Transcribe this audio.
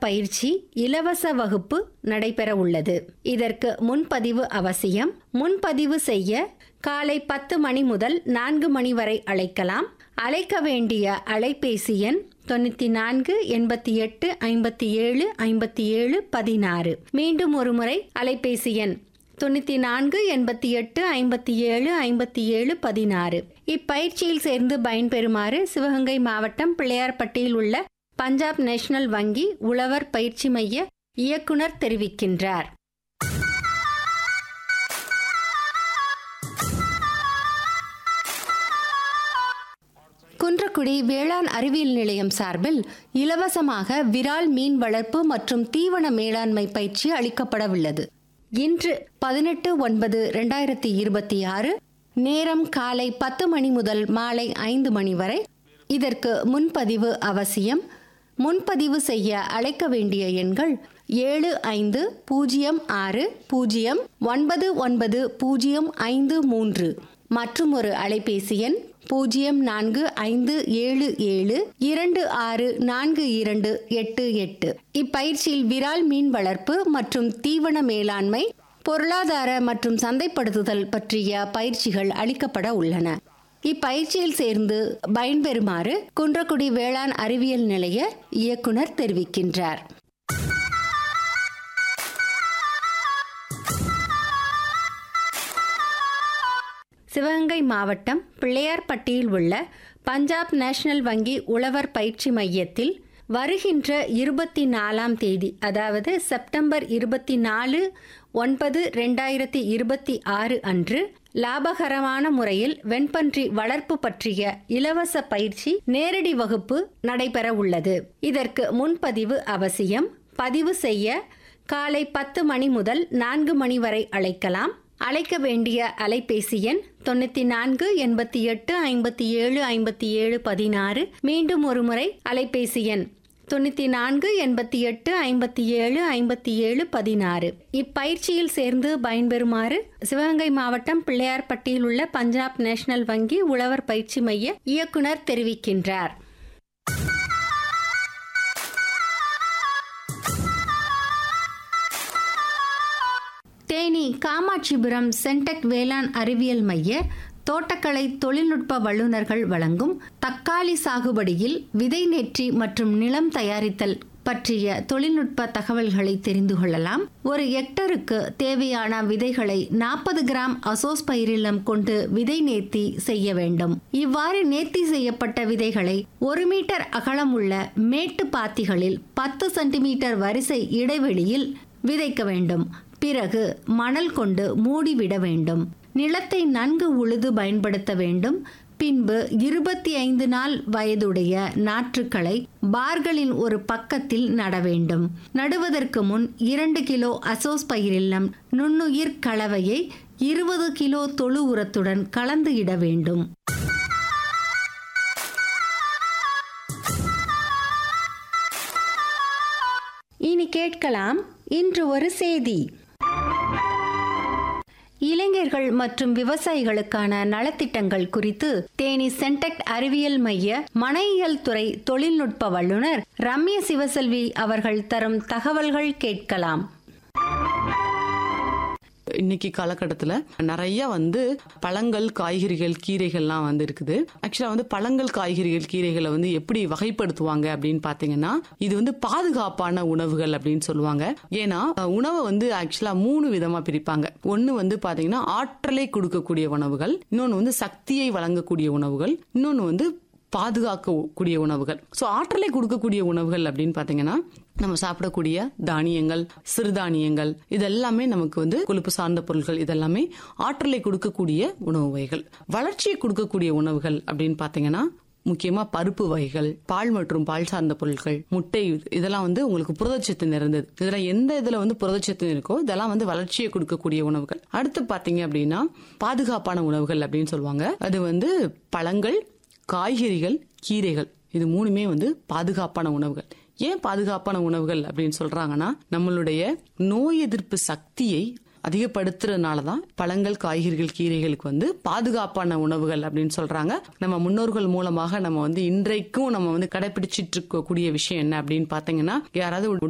பயிற்சி இலவச வகுப்பு நடைபெற உள்ளது. இதற்கு முன்பதிவு அவசியம். முன்பதிவு செய்ய காலை 10 மணி முதல் 4 மணி வரை அழைக்கலாம். அழைக்க வேண்டிய அலைபேசி எண் 94 88 57 57 16. மீண்டும் ஒரு முறை அலைபேசி எண் 94 88 57 57 16. இப்பயிற்சியில் சேர்ந்து பயன்பெறுமாறு சிவகங்கை மாவட்டம் பிள்ளையார்பட்டியில் உள்ள பஞ்சாப் நேஷனல் வங்கி உழவர் பயிற்சி மைய இயக்குனர் தெரிவிக்கின்றார். குன்றக்குடி வேளாண் அறிவியல் நிலையம் சார்பில் இலவசமாக விரால் மீன் வளர்ப்பு மற்றும் தீவன மேலாண்மை பயிற்சி அளிக்கப்படவுள்ளது. இன்று 18/9/2026 நேரம் காலை 10 மணி முதல் மாலை 5 மணி வரை. இதற்கு முன்பதிவு அவசியம். முன்பதிவு செய்ய அழைக்க வேண்டிய எண்கள் 7560999053 மற்றும் ஒரு அலைபேசி எண் 0457264288. இப்பயிற்சியில் விரால் மீன் வளர்ப்பு மற்றும் தீவன மேலாண்மை, பொருளாதார மற்றும் சந்தைப்படுத்துதல் பற்றிய பயிற்சிகள் அளிக்கப்பட உள்ளன. இப்பயிற்சியில் சேர்ந்து பயன்பெறுமாறு குன்றக்குடி வேளாண் அறிவியல் நிலைய இயக்குனர் தெரிவிக்கின்றார். சிவகங்கை மாவட்டம் பிள்ளையார்பட்டியில் உள்ள பஞ்சாப் நேஷனல் வங்கி உழவர் பயிற்சி மையத்தில் வருகின்ற 24ஆம் தேதி, அதாவது செப்டம்பர் 24/9/2026 அன்று லாபகரமான முறையில் வெண்பன்றி வளர்ப்பு பற்றிய இலவச பயிற்சி நேரடி வகுப்பு நடைபெற உள்ளது. இதற்கு முன்பதிவு அவசியம். பதிவு செய்ய காலை 10 மணி முதல் 4 மணி வரை அழைக்கலாம். அழைக்க வேண்டிய அலைபேசி எண் 94 88 57 57 16. மீண்டும் ஒரு முறை அலைபேசி எண் 94 88 57 57 16. இப்பயிற்சியில் சேர்ந்து பயன்பெறுமாறு சிவகங்கை மாவட்டம் பிள்ளையார்பட்டியில் உள்ள பஞ்சாப் நேஷனல் வங்கி உழவர் பயிற்சி மைய இயக்குனர் தெரிவிக்கின்றார். தேனி காமாட்சிபுரம் சென்டெக் வேளாண் அறிவியல் மைய தோட்டக்கலை தொழில்நுட்ப வல்லுநர்கள் வழங்கும் தக்காளி சாகுபடியில் விதை நேற்றி மற்றும் நிலம் தயாரித்தல் பற்றிய தொழில்நுட்ப தகவல்களை தெரிந்து கொள்ளலாம். ஒரு ஹெக்டருக்கு தேவையான விதைகளை 40 கிராம் அசோஸ்பைரிலம் கொண்டு விதை நேர்த்தி செய்ய வேண்டும். இவ்வாறு நேர்த்தி செய்யப்பட்ட விதைகளை 1 மீட்டர் அகலமுள்ள மேட்டு பாத்திகளில் 10 சென்டிமீட்டர் வரிசை இடைவெளியில் விதைக்க வேண்டும். பிறகு மணல் கொண்டு மூடிவிட வேண்டும். நிலத்தை நன்கு உழுது பயன்படுத்த வேண்டும். பின்பு 25 நாள் வயதுடைய நாற்றுக்களை பார்களின் ஒரு பக்கத்தில் நட வேண்டும். நடுவதற்கு முன் 2 கிலோ அசோஸ்பைரில்லம் நுண்ணுயிர் கலவையை 20 கிலோ தொழு உரத்துடன் கலந்து இட வேண்டும். இனி கேட்கலாம் இன்று ஒரு செய்தி. இளைஞர்கள் மற்றும் விவசாயிகளுக்கான நலத்திட்டங்கள் குறித்து தேனி சென்டெக் அறிவியல் மைய மனையியல் துறை தொழில்நுட்ப வல்லுநர் ரம்ய சிவசெல்வி அவர்கள் தரும் தகவல்கள் கேட்கலாம். இன்னைக்கு காலகட்டத்தில் நிறைய பழங்கள், காய்கறிகள், கீரைகள்லாம் இருக்குது. ஆக்சுவலா பழங்கள், காய்கறிகள், கீரைகளை எப்படி வகைப்படுத்துவாங்க அப்படின்னு பாத்தீங்கன்னா, இது பாதுகாப்பான உணவுகள் அப்படின்னு சொல்லுவாங்க. ஏன்னா உணவை ஆக்சுவலா 3 விதமா பிரிப்பாங்க. ஒன்னு பாத்தீங்கன்னா ஆற்றலை கொடுக்கக்கூடிய உணவுகள், இன்னொன்னு சக்தியை வழங்கக்கூடிய உணவுகள், இன்னொன்னு பாதுகாக்கக்கூடிய உணவுகள். சோ ஆற்றலை கொடுக்கக்கூடிய உணவுகள் அப்படின்னு பாத்தீங்கன்னா நம்ம சாப்பிடக்கூடிய தானியங்கள், சிறுதானியங்கள், இதெல்லாமே நமக்கு கொழுப்பு சார்ந்த பொருட்கள், இதெல்லாமே ஆற்றலை கொடுக்கக்கூடிய உணவு வகைகள். வளர்ச்சியை கொடுக்கக்கூடிய உணவுகள் அப்படின்னு பாத்தீங்கன்னா முக்கியமா பருப்பு வகைகள், பால் மற்றும் பால் சார்ந்த பொருட்கள், முட்டை, இதெல்லாம் உங்களுக்கு புரதச்சத்து நிறைந்தது. இதுல எந்த இதுல புரதச்சத்து இருக்கோ இதெல்லாம் வளர்ச்சியை கொடுக்கக்கூடிய உணவுகள். அடுத்து பாத்தீங்க அப்படின்னா பாதுகாப்பான உணவுகள் அப்படின்னு சொல்லுவாங்க. அது பழங்கள், காய்கறிகள், கீரைகள், இது 3மே பாதுகாப்பான உணவுகள். ஏன் பாதுகாப்பான உணவுகள் அப்படின்னு சொல்றாங்கன்னா, நம்மளுடைய நோய் எதிர்ப்பு சக்தியை அதிகப்படுத்துறதுனாலதான் பழங்கள், காய்கறிகள், கீரைகளுக்கு பாதுகாப்பான உணவுகள் அப்படின்னு சொல்றாங்க. நம்ம முன்னோர்கள் மூலமாக நம்ம இன்றைக்கும் நம்ம கடைபிடிச்சிட்டு இருக்கக்கூடிய விஷயம் என்ன அப்படின்னு பாத்தீங்கன்னா, யாராவது